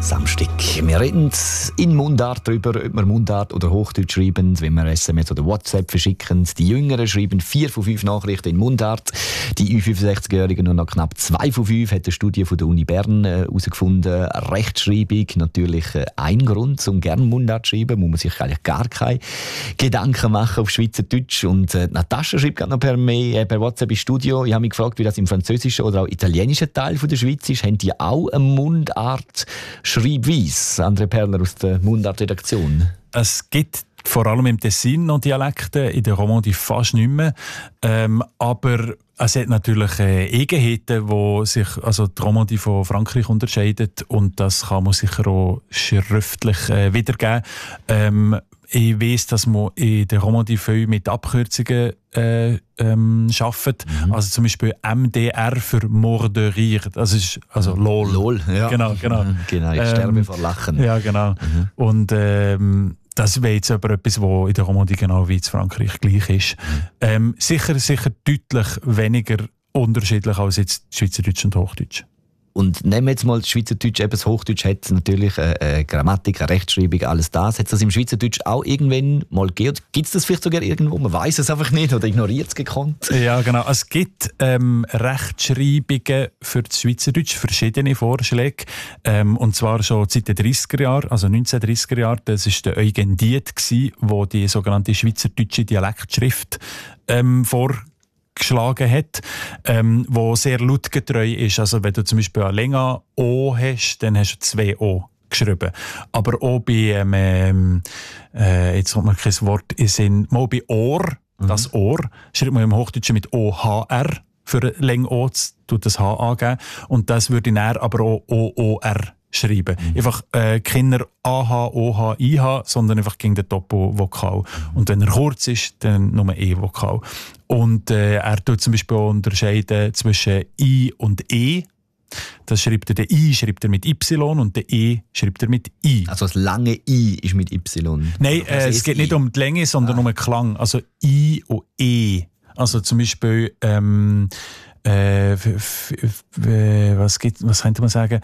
Samstag. Wir reden in Mundart darüber, ob wir Mundart oder Hochdeutsch schreiben, wenn wir SMS oder WhatsApp verschicken. Die Jüngeren schreiben 4 von 5 Nachrichten in Mundart. Die 65-Jährigen nur noch knapp 2 von 5, hat eine Studie von der Uni Bern herausgefunden. Rechtschreibung, natürlich ein Grund, um gerne Mundart zu schreiben. Muss man sich eigentlich gar keine Gedanken machen auf Schweizerdeutsch. Und Natascha schreibt gerade noch per WhatsApp ins Studio. Ich habe mich gefragt, wie das im französischen oder auch italienischen Teil von der Schweiz ist. Haben die auch eine Mundart Schreibweise? André Perler aus der Mundart-Redaktion. Es gibt vor allem im Tessin noch Dialekte, in der Romandie fast nicht mehr. Aber es hat natürlich Eigenheiten, wo sich also die Romandie von Frankreich unterscheidet. Und das kann man sicher auch schriftlich wiedergeben. Ich weiss, dass man in der Romandie viel mit Abkürzungen arbeitet. Also zum Beispiel MDR für Mort de Rire. Das ist also LOL. LOL, ja. Genau. Genau, ich sterbe vor Lachen. Ja, genau. Und das wäre jetzt aber etwas, was in der Romandie genau wie in Frankreich gleich ist. Sicher deutlich weniger unterschiedlich als jetzt Schweizerdeutsch und Hochdeutsch. Und nehmen wir jetzt mal das Schweizerdeutsch, eben das Hochdeutsch hat natürlich eine Grammatik, eine Rechtschreibung, alles das. Hat es das im Schweizerdeutsch auch irgendwann mal gegeben? Gibt es das vielleicht sogar irgendwo? Man weiß es einfach nicht oder ignoriert es gekonnt? Ja, genau. Es gibt Rechtschreibungen für das Schweizerdeutsch, verschiedene Vorschläge. Und zwar schon seit den 30er Jahren, also 1930er Jahren. Das war der Eugen Diet, der die sogenannte schweizerdeutsche Dialektschrift vorgeschlagen hat, wo sehr lautgetreu ist. Also wenn du zum Beispiel ein länger O hast, dann hast du 2 O geschrieben. Aber auch bei, jetzt kommt mir kein Wort in Sinn, mal bei Ohr, das Ohr, schreibt man im Hochdeutschen mit OHR, für läng O tut das H angeben. Und das würde ich dann aber auch OOR schreiben. Einfach Kinder AH, OH, IH, sondern einfach gegen den Doppelvokal. Und wenn er kurz ist, dann nur E-Vokal. Und er tut zum Beispiel auch unterscheiden zwischen I und E. Das schreibt er, der I schreibt er mit Y und der E schreibt er mit I. Also das lange I ist mit Y? Nein, es geht nicht um die Länge, sondern um den Klang. Also I und E. Also zum Beispiel was könnte man sagen?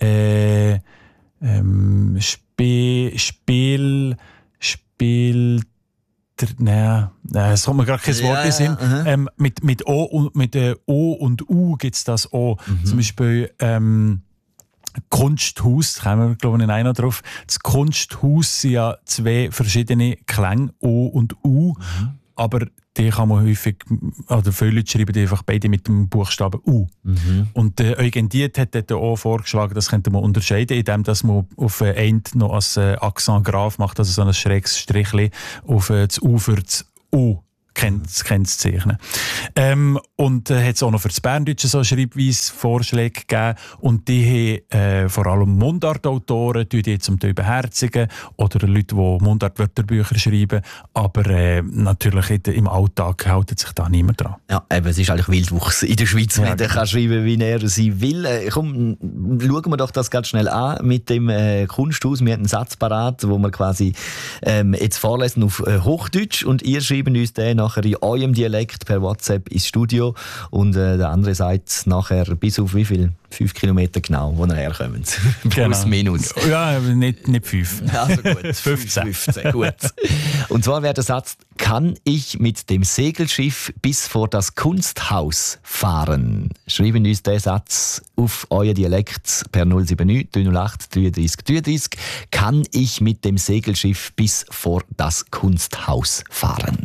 Es kommt mir gerade kein Wort in Sinn. Mit O und U gibt es das O. Zum Beispiel Kunsthaus, da kommen wir glaube ich in einer drauf. Das Kunsthaus sind ja 2 verschiedene Klänge, O und U. Aber die kann man häufig, oder viele Leute schreiben die einfach beide mit dem Buchstaben U. Und Eugen Diet hat dort auch vorgeschlagen, das könnte man unterscheiden, indem dass man auf einen noch als Accent grave macht, also so ein schräges Strichchen auf das U für das U kennzeichnen. Und hat es auch noch für das Berndeutsche so schreibweise Vorschläge gegeben. Und die haben vor allem Mundartautoren, die zum Teil beherzigen oder Leute, die Mundart-Wörterbücher schreiben. Aber natürlich im Alltag hält sich da niemand dran. Ja, eben, es ist eigentlich Wildwuchs in der Schweiz. Ja, jeder kann schreiben, wie er sie will. Komm, schauen wir doch das ganz schnell an mit dem Kunsthaus. Wir haben einen Satz parat, wo wir quasi jetzt vorlesen auf Hochdeutsch und ihr schreiben uns den nachher in eurem Dialekt per WhatsApp ins Studio und der andere sagt nachher bis auf wie viel? 5 Kilometer genau, wo ihr herkommt. Plus, minus. Ja, nicht 5. Also gut, 15. Gut. Und zwar wäre der Satz: Kann ich mit dem Segelschiff bis vor das Kunsthaus fahren? Schreiben uns diesen Satz auf euer Dialekt per 079 308 33 33. Kann ich mit dem Segelschiff bis vor das Kunsthaus fahren?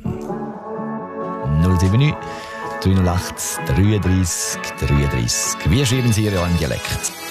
079 308 33 33. Wie schreiben Sie in eurem Dialekt?